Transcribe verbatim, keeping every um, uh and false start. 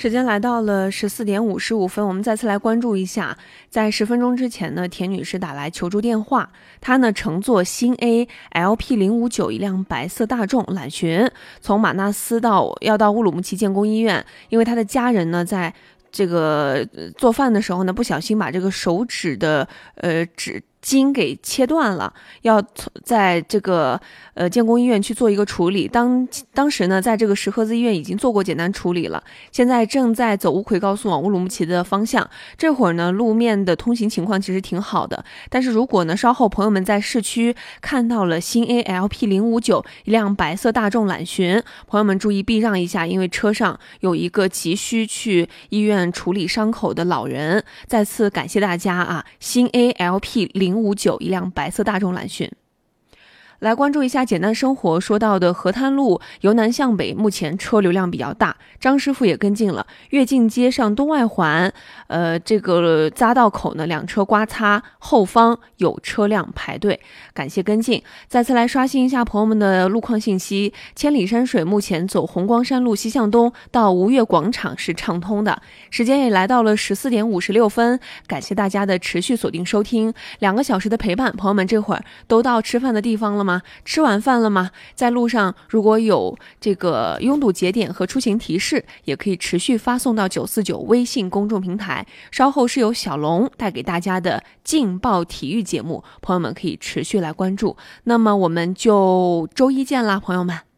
时间来到了十四点五十五分，我们再次来关注一下，在十分钟之前呢，田女士打来求助电话，她呢乘坐新 A L P 零五九一辆白色大众揽巡，从马纳斯到要到乌鲁木齐建工医院，因为她的家人呢在这个做饭的时候呢，不小心把这个手指的呃指筋给切断了，要在这个呃建工医院去做一个处理。当当时呢，在这个石河子医院已经做过简单处理了，现在正在走乌奎高速往乌鲁木齐的方向。这会儿呢，路面的通行情况其实挺好的，但是如果呢稍后朋友们在市区看到了新 A L P 零五九一辆白色大众揽巡，朋友们注意避让一下，因为车上有一个急需去医院处理伤口的老人。再次感谢大家啊，新 A L P 零五九一辆白色大众揽巡。来关注一下简单生活说到的河滩路由南向北，目前车流量比较大。张师傅也跟进了跃进街上东外环，呃，这个匝道口呢，两车刮擦，后方有车辆排队。感谢跟进。再次来刷新一下朋友们的路况信息。千里山水目前走红光山路西向东到吴越广场是畅通的。时间也来到了十四点五十六分，感谢大家的持续锁定收听，两个小时的陪伴，朋友们这会儿都到吃饭的地方了吗？吃完饭了吗？在路上如果有这个拥堵节点和出行提示，也可以持续发送到九四九微信公众平台。稍后是由小龙带给大家的劲爆体育节目，朋友们可以持续来关注。那么我们就周一见啦，朋友们。